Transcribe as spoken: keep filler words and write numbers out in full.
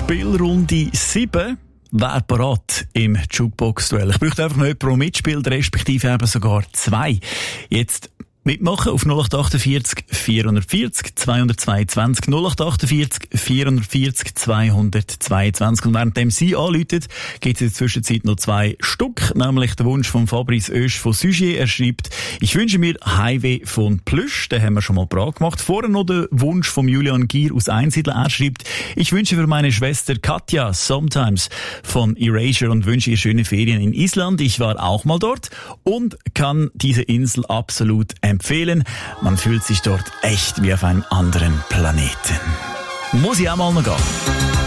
Spielrunde sieben. Wer parat im Jukebox-Duell? Ich möchte einfach noch jemanden, der mitspielt, respektive eben sogar zwei. Jetzt mitmachen auf null acht achtundvierzig vierhundertvierzig zweihundertzweiundzwanzig null acht achtundvierzig vierhundertvierzig zweihundertzweiundzwanzig. Und währenddem Sie anrufen, gibt es in der Zwischenzeit noch zwei Stück, nämlich der Wunsch von Fabrice Oesch von Sujet. Er schreibt, ich wünsche mir Highway von Plüsch, den haben wir schon mal parat gemacht. Vorher noch der Wunsch von Julian Gier aus Einsiedeln. Er schreibt, ich wünsche für meine Schwester Katja Sometimes von Erasure und wünsche ihr schöne Ferien in Island. Ich war auch mal dort und kann diese Insel absolut empfehlen. empfehlen. Man fühlt sich dort echt wie auf einem anderen Planeten. Muss ich auch mal noch gehen.